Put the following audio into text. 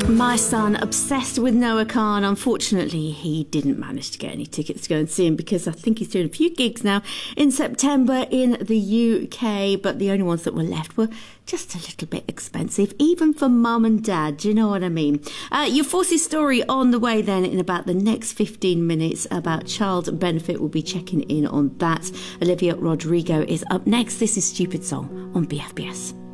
My son, obsessed with Noah Khan. Unfortunately, he didn't manage to get any tickets to go and see him because I think he's doing a few gigs now in September in the UK, but the only ones that were left were just a little bit expensive, even for mum and dad. Do you know what I mean? Your Forces story on the way then in about the next 15 minutes about child benefit. We'll be checking in on that. Olivia Rodrigo is up next. This is Stupid Song on BFBS.